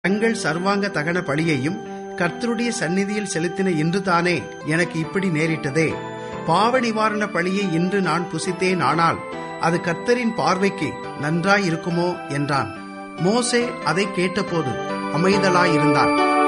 தங்கள் சர்வாங்க தகன பலியையும் கர்த்தருடைய சந்நிதியில் செலுத்தின இன்றுதானே எனக்கு இப்படி நேரிட்டதே. பாவ நிவாரண பலியை இன்று நான் புசித்தேன், ஆனால் அது கர்த்தரின் பார்வைக்கு நன்றாயிருக்குமோ என்றான். மோசே அதை கேட்டபோது அமைதலாயிருந்தான்.